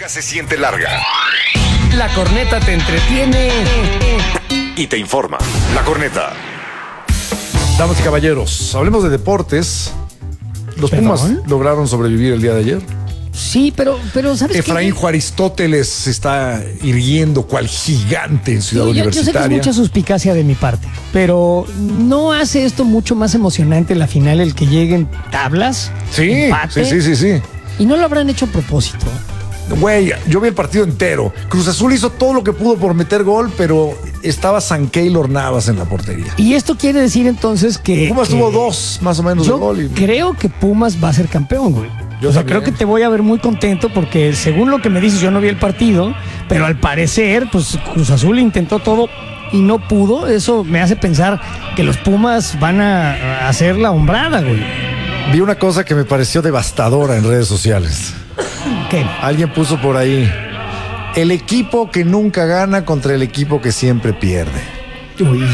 nunca se siente larga. La corneta te entretiene Y te informa. La Corneta. Damas y caballeros, hablemos de deportes. Los ¿Perdón? Pumas lograron sobrevivir el día de ayer. Sí, pero ¿sabes Efraín qué? Juaristóteles se está irguiendo cual gigante en Ciudad Yo sé que es Universitaria. mucha suspicacia de mi parte, pero ¿no hace esto mucho más emocionante la final el que lleguen tablas? Sí, empate? sí. Y no lo habrán hecho a propósito. Güey, yo vi el partido entero. Cruz Azul hizo todo lo que pudo por meter gol, pero estaba San Keylor Navas en la portería. Y esto quiere decir entonces que... Pumas que tuvo dos más o menos de Yo gol. creo que Pumas va a ser campeón, güey. Yo O sea, también. creo que te voy a ver muy contento porque según lo que me dices, yo no vi el partido, pero al parecer, pues Cruz Azul intentó todo y no pudo. Eso me hace pensar que los Pumas van a hacer la hombrada, güey. Vi una cosa que me pareció devastadora en redes sociales. ¿Qué? Alguien puso por ahí: el equipo que nunca gana contra el equipo que siempre pierde. Uy.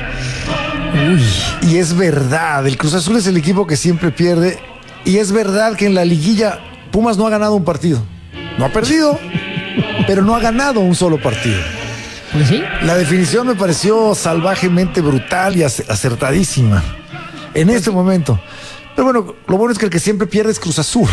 Y es verdad, el Cruz Azul es el equipo que siempre pierde. Y es verdad que en la liguilla Pumas no ha ganado un partido. No ha perdido, pero no ha ganado un solo partido. Pues sí. La definición me pareció salvajemente brutal y acertadísima en este momento. Pero bueno, lo bueno es que el que siempre pierde es Cruz Azul.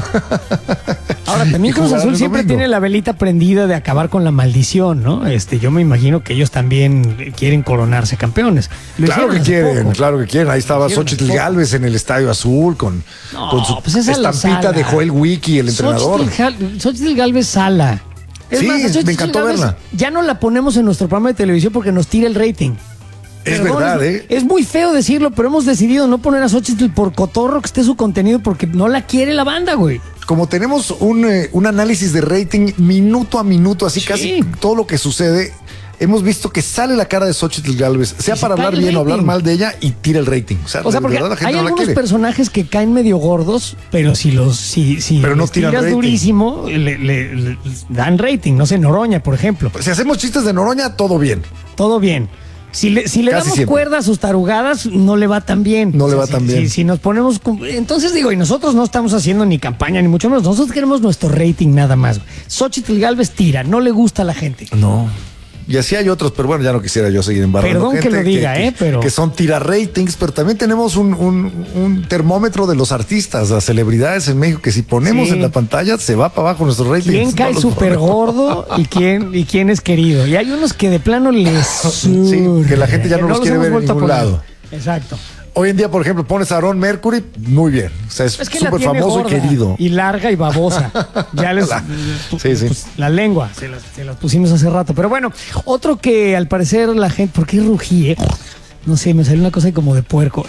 Ahora, también Y Cruz jugarán Azul el siempre domingo. tiene la velita prendida de acabar con la maldición, ¿no? Yo me imagino que ellos también quieren coronarse campeones. Lo Claro hicieron que hace quieren, poco. claro que quieren. Ahí estaba Hicieron Xóchitl hace poco. Gálvez en el Estadio Azul con su pues esa la estampita Sala. de Joel Wiki, el entrenador. Xochitl Gálvez Sala. Sí, a me Xochitl encantó Gálvez verla. Ya no la ponemos en nuestro programa de televisión porque nos tira el rating. Es Perdón, verdad, ¿eh? Es muy feo decirlo, pero hemos decidido no poner a Xochitl por cotorro que esté su contenido porque no la quiere la banda, güey. Como tenemos un análisis de rating minuto a minuto, así Sí. casi todo lo que sucede, hemos visto que sale la cara de Xóchitl Gálvez, sea Y se para cae hablar el bien o hablar rating. mal de ella, y tira el rating. O sea, O sea, de porque verdad la gente hay no la algunos quiere. personajes que caen medio gordos, pero si Pero no les tiran tiras rating. durísimo, le dan rating. No sé, Noroña, por ejemplo. Si hacemos chistes de Noroña, todo bien. Todo bien. Si le Casi damos siempre. cuerda a sus tarugadas, no le va tan bien. No le va tan bien. Si nos ponemos... Entonces digo, y nosotros no estamos haciendo ni campaña, ni mucho menos. Nosotros queremos nuestro rating nada más. Xochitl Gálvez tira, no le gusta a la gente. No. Y así hay otros, pero bueno, ya no quisiera yo seguir embarrando Perdón que gente lo diga, pero... que son tira ratings, pero también tenemos un termómetro de los artistas, las celebridades en México, que si ponemos Sí. en la pantalla se va para abajo nuestro rating. ¿Quién cae súper gordo y quién es querido? Y hay unos que de plano les surge, que la gente ya no los quiere hemos ver en vuelto a ningún poner. lado. Exacto. Hoy en día, por ejemplo, pones a Aaron Mercury, muy bien. O sea, es Es que la súper tiene famoso gorda y querido. y larga y babosa. Ya les... Sí, sí. pues, la lengua, se las pusimos hace rato. Pero bueno, otro que al parecer la gente... ¿Por qué rugí, No sé, me salió una cosa ahí como de puerco.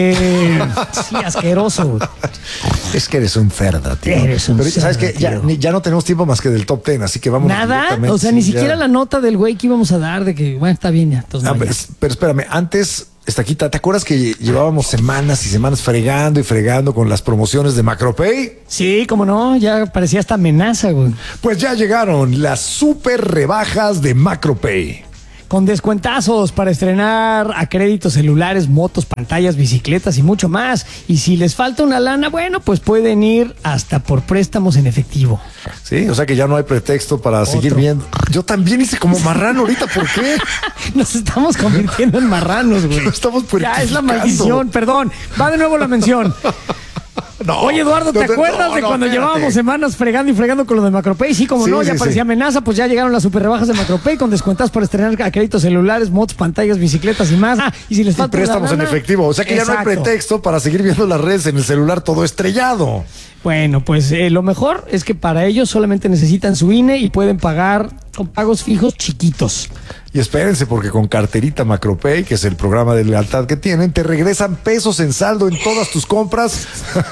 Sí, asqueroso, güey. Es que eres un cerdo, tío. Eres un Pero ¿sabes cerdo, qué? Ya, tío. ya no tenemos tiempo más que del top 10, así que vamos. Nada, o sea, ni siquiera la nota del güey que íbamos a dar de que, bueno, está bien ya. Entonces, no, ya. Pero espérame, antes, Estaquita, ¿te acuerdas que llevábamos semanas y semanas fregando y fregando con las promociones de Macropay? Sí, como no, ya parecía esta amenaza, güey. Pues ya llegaron las super rebajas de Macropay. Con descuentazos para estrenar a créditos celulares, motos, pantallas, bicicletas y mucho más. Y si les falta una lana, bueno, pues pueden ir hasta por préstamos en efectivo. Sí, o sea que ya no hay pretexto para seguir viendo. Yo también hice como marrano ahorita, ¿por qué? Nos estamos convirtiendo en marranos, güey. Lo estamos Ya es la puertificando. maldición, perdón. Va de nuevo la mención. No, Oye, Eduardo, ¿te acuerdas de cuando espérate. llevábamos semanas fregando y fregando con lo de Macropay? Sí, como Sí, no, ya sí, parecía sí. amenaza, pues ya llegaron las super rebajas de Macropay con descuentas para estrenar a créditos celulares, motos, pantallas, bicicletas y más. Y si les Y falta préstamos una en lana, efectivo. O sea que ya no hay exacto. pretexto para seguir viendo las redes en el celular todo estrellado. Bueno, pues lo mejor es que para ellos solamente necesitan su INE y pueden pagar con pagos fijos chiquitos. Y espérense, porque con carterita Macropay, que es el programa de lealtad que tienen, te regresan pesos en saldo en todas tus compras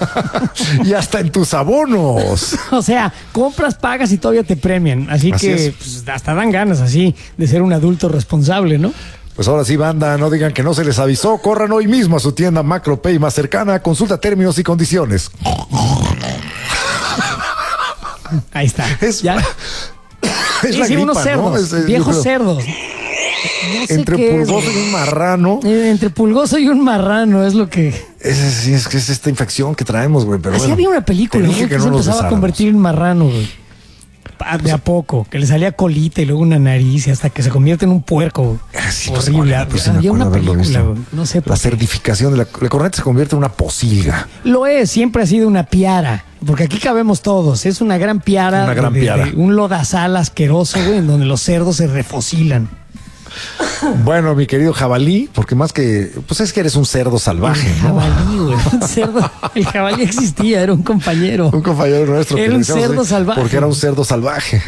y hasta en tus abonos. O sea, compras, pagas y todavía te premian. Así Así que es. pues, hasta dan ganas así de ser un adulto responsable, ¿no? Pues ahora sí, banda, no digan que no se les avisó. Corran hoy mismo a su tienda Macropay más cercana. Consulta términos y condiciones. Ahí está. Es- ¿Ya? Es la Sí, gripa, unos ¿no? cerdos, yo viejos creo. cerdos. No sé Entre qué es, pulgoso y un marrano. Entre pulgoso y un marrano es lo que... Sí, es que es esta infección que traemos, güey. Pero Así bueno, había una película, te ¿no? dije Que que se no nos empezaba a besáramos. convertir en marrano, güey. de a poco, que le salía colita y luego una nariz y hasta que se convierte en un puerco. Sí, Horrible. pues sí me Había acuerdo una haberlo película, visto. güey, no sé por La qué. certificación de la corneta se convierte en una posilga. Lo es, siempre ha sido una piara, porque aquí cabemos todos. Es una gran piara. Una gran piara. Un lodazal asqueroso, güey, en donde los cerdos se refocilan. Bueno, mi querido jabalí, porque más que, pues es que eres un cerdo salvaje, El ¿no? jabalí, güey. Un cerdo. El jabalí existía, era un compañero. Un compañero nuestro. que Era le un decíamos cerdo así, salvaje. Porque era un cerdo salvaje.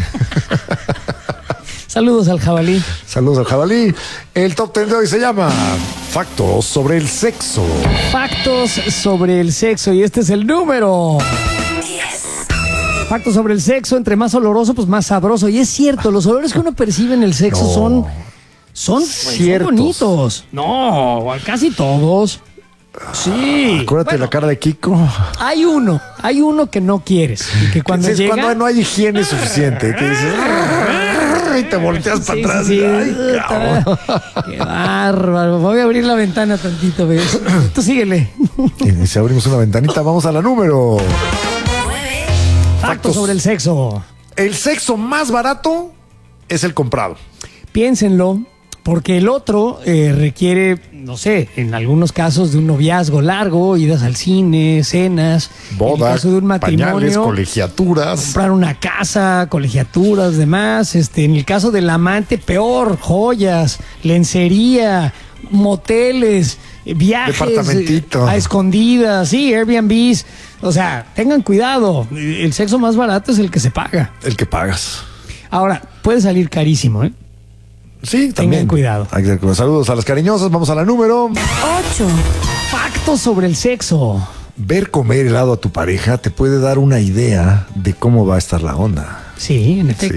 Saludos al jabalí. Saludos al jabalí. El top 10 de hoy se llama Factos sobre el sexo. Factos sobre el sexo, y este es el número 10. Factos sobre el sexo, entre más oloroso, pues más sabroso. Y es cierto, los olores que uno percibe en el sexo No. son Ciertos. bonitos. No, casi todos. Sí. Acuérdate de Bueno, la cara de Kiko. hay uno que no quieres. Y que cuando Es llega. cuando no hay higiene suficiente. Que dices, y te volteas para Sí, atrás. sí, sí. Ay, cabrón. Qué bárbaro. Voy a abrir la ventana tantito, ¿ves? Tú síguele. Y si abrimos una ventanita, vamos a la número. Factos sobre el sexo. El sexo más barato es el comprado. Piénsenlo, porque el otro requiere, no sé, en algunos casos de un noviazgo largo, idas al cine, cenas, en el Boda, caso de un pañales, matrimonio, colegiaturas. comprar una casa, colegiaturas, demás. En el caso del amante, peor, joyas, lencería, moteles, viajes Departamentito. a escondidas, sí, Airbnbs. O sea, tengan cuidado. El sexo más barato es el que se paga. El que pagas. Ahora, puede salir carísimo, ¿eh? Sí, también. cuidado. Hay que tener cuidado. Saludos a las cariñosas. Vamos a la número. 8, Factos sobre el sexo. Ver comer helado a tu pareja te puede dar una idea de cómo va a estar la onda. Sí, en efecto.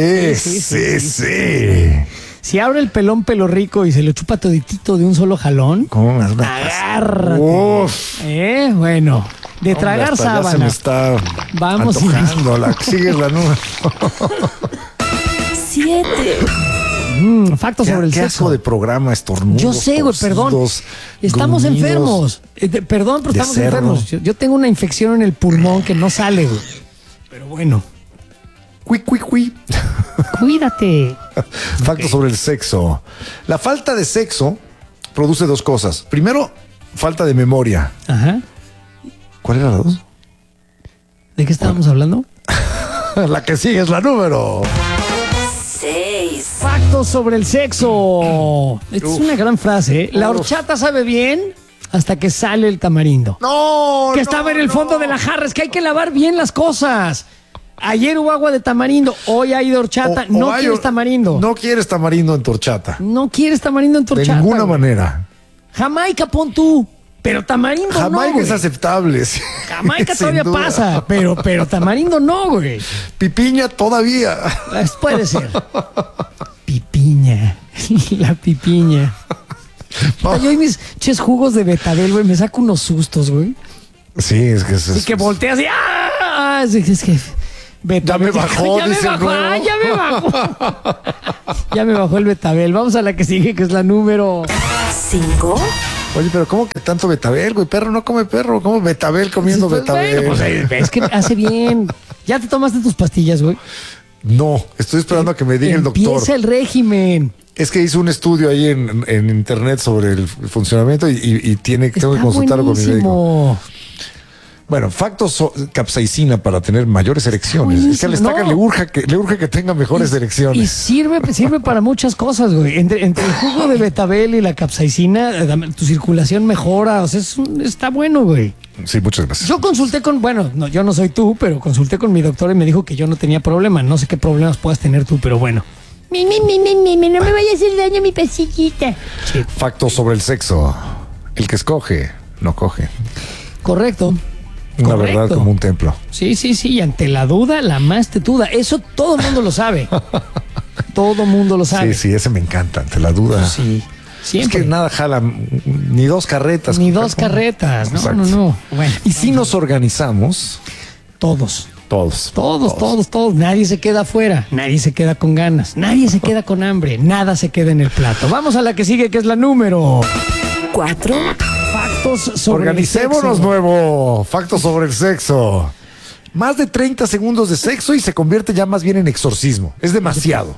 Sí. Si abre el pelón pelo rico y se lo chupa toditito de un solo jalón, ¿Cómo me das una agárrate. Uf. Bueno, de tragar Hombre, hasta ya se me sábana. está Vamos. antojando. Sigues la número. 7, Factos sobre el Qué sexo. asco de programa, estornudos. Yo sé, güey, perdón. tosidos, Estamos gruñidos. enfermos. Perdón, pero de estamos cerdo. enfermos. Yo tengo una infección en el pulmón que no sale, güey. Pero bueno, Cui. cuídate. Factos sobre el sexo. La falta de sexo produce dos cosas. Primero, falta de memoria. Ajá. ¿Cuál era la dos? ¿De qué estábamos hablando? La que sigue es la número. 6, Factos sobre el sexo. Esta es una gran frase, ¿eh? La Uf. horchata sabe bien hasta que sale el tamarindo. No. Que estaba en el fondo de la jarra. Es que hay que lavar bien las cosas. Ayer hubo agua de tamarindo, hoy hay de horchata. No quieres tamarindo. No quieres tamarindo en tu horchata. No quieres tamarindo en tu De horchata. ninguna güey. manera. Jamaica pon tú. Pero tamarindo Jamaica no, güey. es aceptable. sí. Jamaica Sin todavía duda. pasa, pero tamarindo no, güey. Pipiña todavía. Puede ser. Pipiña. La pipiña. Yo y mis ches jugos de betabel, güey, me saco unos sustos, güey. Sí, es que Y que volteas y ¡ah! Es que Ya me bajó, ya me dice el bajó, nuevo. ya me bajó. Ya me bajó el betabel. Vamos a la que sigue, que es la número 5, Oye, pero ¿cómo que tanto betabel, güey? Perro no come perro. ¿Cómo betabel comiendo Pues, betabel? bueno, pues, es que hace bien. ¿Ya te tomaste tus pastillas, güey? No, estoy esperando a que me diga el doctor. Empieza el régimen. Es que hizo un estudio ahí en internet sobre el funcionamiento y tengo que Está consultarlo con mi médico. buenísimo. Bueno, factos capsaicina para tener mayores erecciones. Es que al Buenísimo, estaca no. le urge que tenga mejores Y erecciones. sirve para muchas cosas, güey. Entre el jugo de betabel y la capsaicina, tu circulación mejora. O sea, está bueno, güey. Sí, muchas gracias. Yo consulté yo no soy tú, pero consulté con mi doctor y me dijo que yo no tenía problema. No sé qué problemas puedas tener tú, pero bueno. no me vaya a hacer daño mi pasillita. Factos sobre el sexo. El que escoge, no coge. Correcto. Una Correcto. verdad como un templo. Sí, y ante la duda, la más tetuda. Eso todo el mundo lo sabe. Todo el mundo lo sabe. Sí, ese me encanta, ante la duda. Sí, Es siempre. que nada jala, ni dos carretas. Ni dos carretas. No, Exacto. no. Bueno, Y si nos organizamos, todos. todos. Nadie se queda afuera. Nadie se queda con ganas. Nadie se queda con hambre. Nada se queda en el plato. Vamos a la que sigue, que es la número. 4, Factos sobre Organicémonos el sexo. nuevo. Factos sobre el sexo. Más de 30 segundos de sexo y se convierte ya más bien en exorcismo. Es demasiado.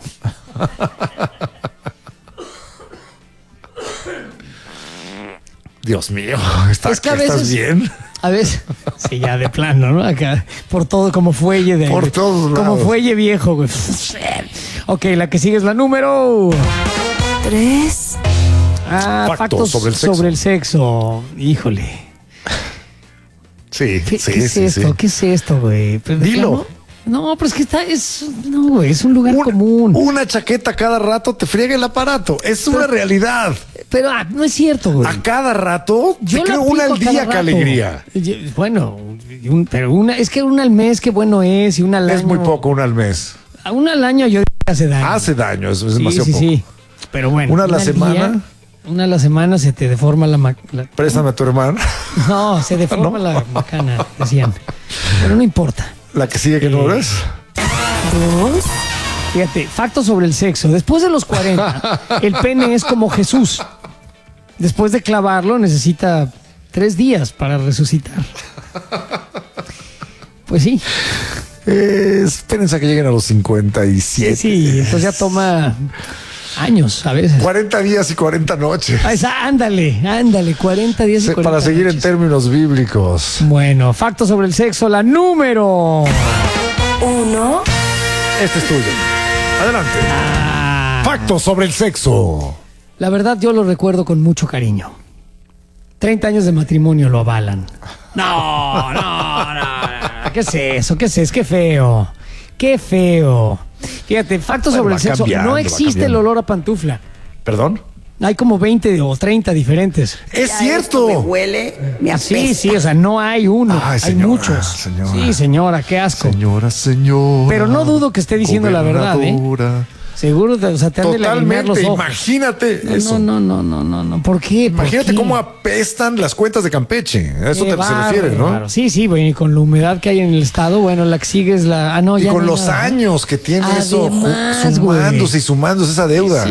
Dios mío, Es que a ¿estás veces- bien? A veces, sí, ya de plano, ¿no? Acá, por todo, como fuelle de. Por todos lados. Como fuelle viejo, güey. Ok, la que sigue es la número 3. Factos sobre el sexo. Híjole. Sí, ¿Qué, sí, qué es sí, esto? sí. ¿Qué es esto, güey? ¿Pero de Dilo. plano? No, pero es que no, güey, es un lugar común. Una chaqueta cada rato te friega el aparato. Es una realidad. Pero no es cierto, güey. A cada rato te Yo creo lo una al aplico a día, cada qué rato. alegría. Bueno, pero es que una al mes, qué bueno es, y una al año. Es muy poco, una al mes. A una al año yo diría que hace daño. Hace daño, eso es Sí, demasiado sí, poco. sí. Pero bueno. Una a la al semana. día, una a la semana se te deforma la Préstame a tu hermano. No, se deforma la macana, decían. Pero no importa. La que sigue que no eres. 2. Fíjate, facto sobre el sexo. Después de los 40, el pene es como Jesús. Después de clavarlo, necesita 3 días para resucitar. Pues sí. Espérense a que lleguen a los 57. Sí, entonces ya toma años a veces. 40 días y 40 noches. Ándale, 40 días y 40 Para seguir en noches. términos bíblicos. Bueno, facto sobre el sexo, la número 1. Este es tuyo. Adelante. Ah, Factos sobre el sexo. la verdad, yo lo recuerdo con mucho cariño. 30 años de matrimonio lo avalan. No. ¿Qué es eso? ¿Qué es eso? Qué feo. Qué feo. Fíjate, facto Bueno, sobre va el sexo. cambiando, No va existe el cambiando. olor a pantufla. ¿Perdón? Hay como 20 o 30 diferentes. Es cierto. Me huele, me apesta. Sí, o sea, no hay uno. Ay, hay señora, muchos. señora. Sí, señora, qué asco. Señora. Pero no dudo que esté diciendo la verdad, ¿eh? gobernadora. Seguro, o sea, te han de lagrimear los Totalmente. ojos. Imagínate eso. No. ¿Por qué? ¿Por Imagínate qué? cómo apestan las cuentas de Campeche. A eso Qué se refiere, ¿no? bárbaro. Sí, bueno, y con la humedad que hay en el estado, bueno, la que sigue es la. No, Y ya con no hay los nada. años que tiene eso, Además, sumándose y sumándose esa deuda.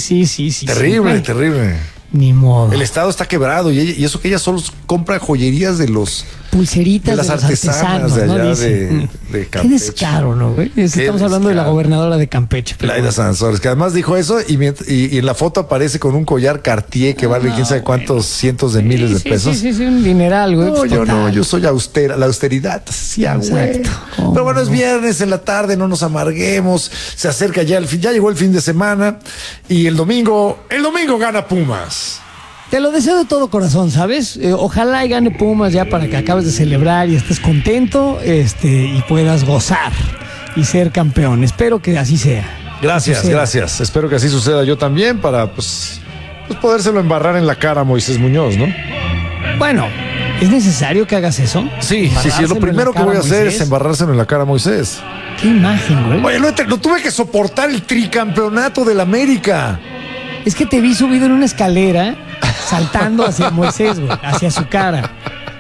Sí. Terrible, Ay, terrible. Ni modo. El Estado está quebrado y eso que ella solo compra joyerías de los Pulseritas de las los artesanas artesanos, de ¿no? allá Dicen. de Qué Campeche. descaro, ¿no, güey? Estamos hablando de la descaro. gobernadora de Campeche. pero Laida bueno. Sansores, que además dijo eso y en la foto aparece con un collar Cartier que vale quién sabe cuántos cientos de miles de Sí, pesos. Sí, un dineral, güey. No, pues, yo no, total. yo soy austera, la austeridad. Sí, güey. Exacto. ¿Cómo Pero bueno, es no? viernes en la tarde, no nos amarguemos. Se acerca ya el fin, ya llegó el fin de semana y el domingo gana Pumas. Te lo deseo de todo corazón, ¿sabes? Ojalá y gane Pumas ya para que acabes de celebrar y estés contento, y puedas gozar y ser campeón. Espero que así sea. Gracias, Suceda. gracias. Espero que así suceda yo también para pues podérselo embarrar en la cara a Moisés Muñoz, ¿no? Bueno, ¿es necesario que hagas eso? Sí, lo ¿Embarrárselo en primero la que voy a cara, hacer Moisés? es embarrárselo en la cara a Moisés. Qué imagen, güey. Oye, lo tuve que soportar el tricampeonato del América. Es que te vi subido en una escalera saltando hacia Moisés, güey, hacia su cara.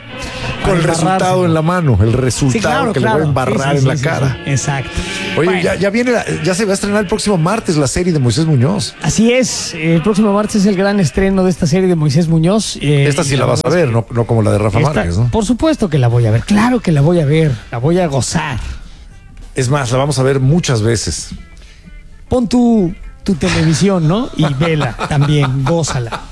Con el Para resultado embarrárselo. en la mano, el Sí, resultado claro, que claro. le voy a embarrar Sí, en la sí, cara. sí. Exacto. Oye, Bueno, ya viene, ya se va a estrenar el próximo martes la serie de Moisés Muñoz. así es. El próximo martes es el gran estreno de esta serie de Moisés Muñoz. Esta sí la vas a ver, no como la de Rafa Esta, Márquez, ¿no? Por supuesto que la voy a ver. Claro que la voy a ver. La voy a gozar. Es más, la vamos a ver muchas veces. Pon tu televisión, ¿no? Y vela también. Gózala.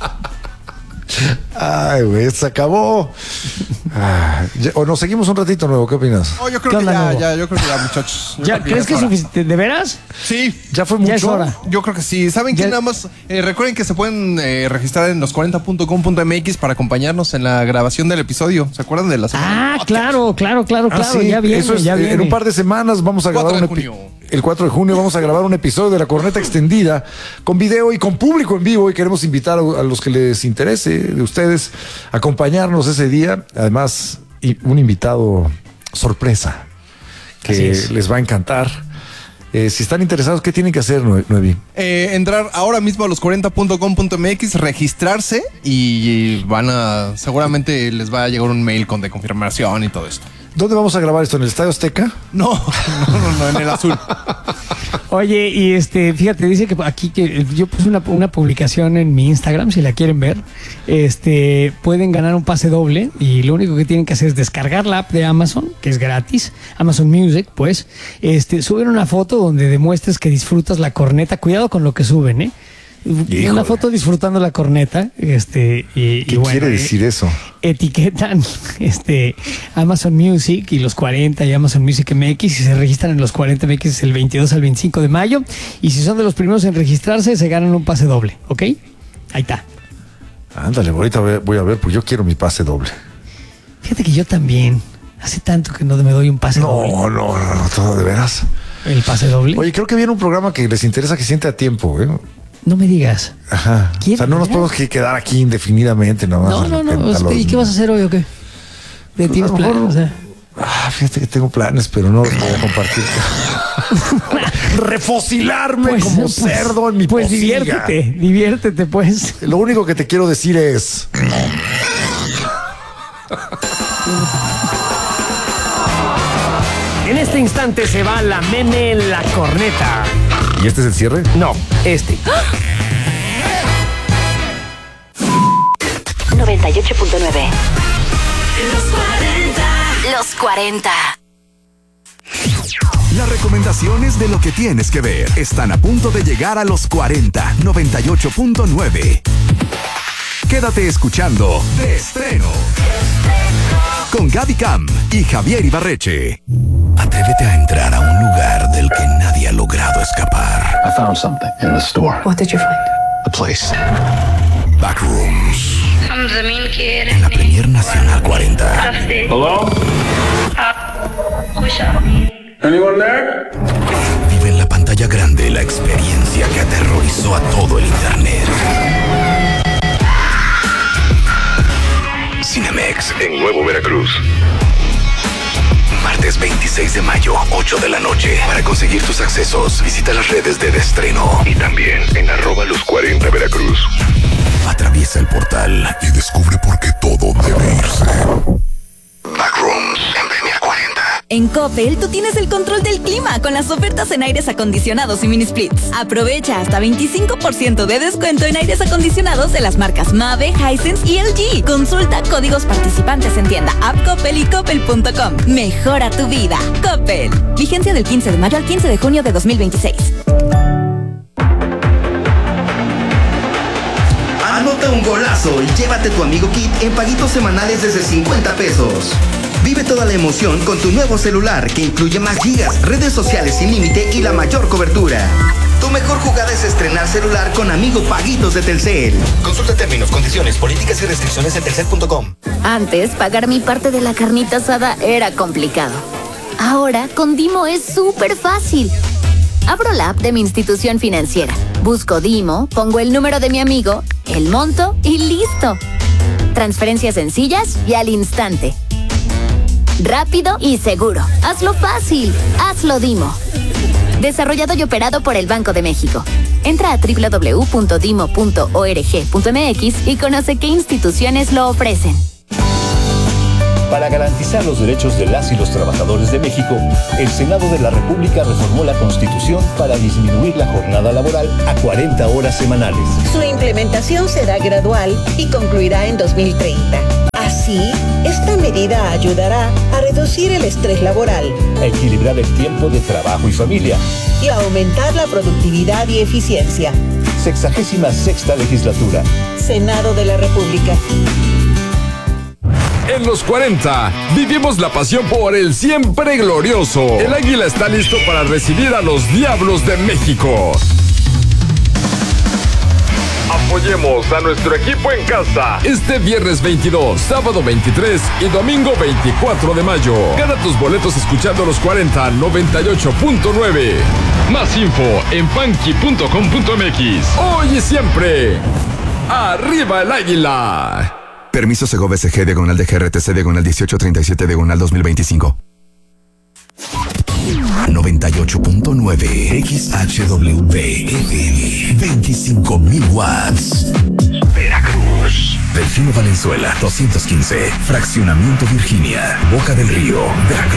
Ay, güey, se acabó. O nos seguimos un ratito nuevo, ¿qué opinas? Oh, yo ¿Qué creo que onda, Nuevo? yo creo que ya, muchachos. Yo ¿Ya creo que crees que es hora. suficiente? ¿De veras? Sí, ¿Ya fue mucho? Ya es hora. yo creo que sí. ¿Saben qué? Ya- Nada más, recuerden que se pueden registrar en los40.com.mx para acompañarnos en la grabación del episodio. ¿Se acuerdan de la semana? Ah, claro. Sí, Ya viene, eso es, ya viene. en un par de semanas vamos a 4 grabar de junio. el 4 de junio vamos a grabar un episodio de La Corneta Extendida con video y con público en vivo y queremos invitar a los que les interese de ustedes a acompañarnos ese día. Además, un invitado sorpresa Así que es. les va a encantar. Si están interesados, ¿qué tienen que hacer, Noevi? Entrar ahora mismo a los40.com.mx, registrarse y seguramente les va a llegar un mail de confirmación y todo esto. ¿Dónde vamos a grabar esto? ¿En el Estadio Azteca? No, en el azul. Oye, y fíjate, dice que aquí que yo puse una publicación en mi Instagram, si la quieren ver. Pueden ganar un pase doble y lo único que tienen que hacer es descargar la app de Amazon, que es gratis, Amazon Music, pues. Suben una foto donde demuestres que disfrutas la corneta. Cuidado con lo que suben, ¿eh? Híjole. Una foto disfrutando la corneta. ¿Qué quiere decir eso? Etiquetan Amazon Music y los 40 y Amazon Music MX y se registran en los 40 MX el 22 al 25 de mayo. Y si son de los primeros en registrarse, se ganan un pase doble, ¿ok? Ahí está. Ándale, ahorita voy a ver, pues yo quiero mi pase doble. Fíjate que yo también. Hace tanto que no me doy un pase doble. No, todo de veras. El pase doble. Oye, creo que viene un programa que les interesa que siente a tiempo, ¿eh? No me digas. Ajá. O sea, no nos podemos quedar aquí indefinidamente, nada más. No. ¿Y qué vas a hacer hoy o qué? ¿Tienes planes? O sea. Fíjate que tengo planes, pero no los voy a compartir. Refocilarme como cerdo en mi Pues pocilla. diviértete, pues. Lo único que te quiero decir es... En este instante se va la meme en la corneta. ¿Y este es el cierre? No, 98.9. Los 40. Las recomendaciones de lo que tienes que ver están a punto de llegar a los 40, 98.9. Quédate escuchando De Estreno con Gaby Cam y Javier Ibarreche. Atrévete a entrar a un lugar del que nadie ha logrado escapar. I found something in the store. What did you find? A place. Backrooms. En la Premier Nacional 40. Hello? Anyone there? Vive en la pantalla grande la experiencia que aterrorizó a todo el internet. Cinemex En Nuevo Veracruz. Martes 26 de mayo, 8 de la noche. Para conseguir tus accesos, visita las redes de Estreno. Y también en @los40 Veracruz. Atraviesa el portal y descubre por qué todo debe irse. Backrooms en Premier 40. En Coppel, tú tienes el control del clima con las ofertas en aires acondicionados y mini splits. Aprovecha hasta 25% de descuento en aires acondicionados de las marcas Mave, Hisense y LG. Consulta códigos participantes en tienda, app Coppel y coppel.com. Mejora tu vida. Coppel. Vigencia del 15 de mayo al 15 de junio de 2026. Anota un golazo y llévate tu Amigo Kit en paguitos semanales desde 50 pesos. Vive toda la emoción con tu nuevo celular que incluye más gigas, redes sociales sin límite y la mayor cobertura. Tu mejor jugada es estrenar celular con Amigo Paguitos de Telcel. Consulta términos, condiciones, políticas y restricciones en telcel.com. Antes, pagar mi parte de la carnita asada era complicado. Ahora, con Dimo es súper fácil. Abro la app de mi institución financiera, busco Dimo, pongo el número de mi amigo, el monto y listo. Transferencias sencillas y al instante. Rápido y seguro. Hazlo fácil. Hazlo Dimo. Desarrollado y operado por el Banco de México. Entra a www.dimo.org.mx y conoce qué instituciones lo ofrecen. Para garantizar los derechos de las y los trabajadores de México, el Senado de la República reformó la Constitución para disminuir la jornada laboral a 40 horas semanales. Su implementación será gradual y concluirá en 2030. Así, esta medida ayudará a reducir el estrés laboral, A equilibrar el tiempo de trabajo y familia. y a aumentar la productividad y eficiencia. 66ª legislatura. Senado de la República. En los 40, vivimos la pasión por el siempre glorioso. El Águila está listo para recibir a los Diablos de México. Apoyemos a nuestro equipo en casa. Este viernes 22, sábado 23 y domingo 24 de mayo. Gana tus boletos escuchando los 40 98.9. Más info en funky.com.mx. Hoy y siempre, ¡arriba el Águila! Permiso Segov SG /DGRTC /1837 /2025. 98.9 XHWV FM 25.000 watts. Veracruz. Delfino Valenzuela 215. Fraccionamiento Virginia. Boca del Río. Veracruz.